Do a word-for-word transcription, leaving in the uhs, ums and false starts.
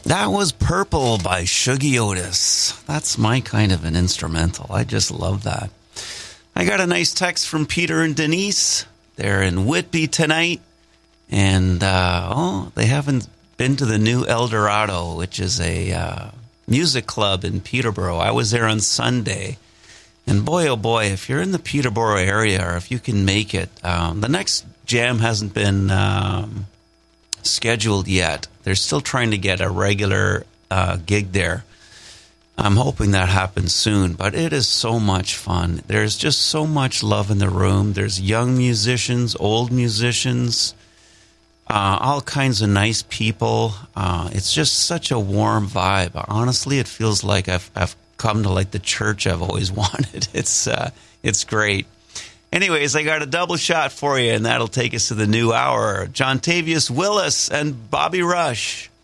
That was Purple by Shuggy Otis. That's my kind of an instrumental. I just love that. I got a nice text from Peter and Denise. They're in Whitby tonight. And, uh, oh, they haven't been to the new El Dorado, which is a uh, music club in Peterborough. I was there on Sunday. And boy, oh boy, if you're in the Peterborough area or if you can make it, um, the next jam hasn't been um, scheduled yet. They're still trying to get a regular uh, gig there. I'm hoping that happens soon, but it is so much fun. There's just so much love in the room. There's young musicians, old musicians, uh, all kinds of nice people. Uh, it's just such a warm vibe. Honestly, it feels like I've, I've come to like the church I've always wanted. It's uh, it's great. Anyways, I got a double shot for you, and that'll take us to the new hour. John Tavius Willis and Bobby Rush.